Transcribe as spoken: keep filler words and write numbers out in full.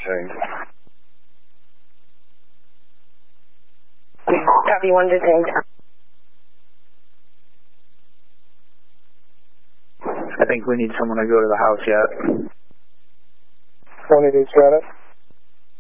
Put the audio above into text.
change. Copy one to change. I think we need someone to go to the house yet. twenty-two Stratus.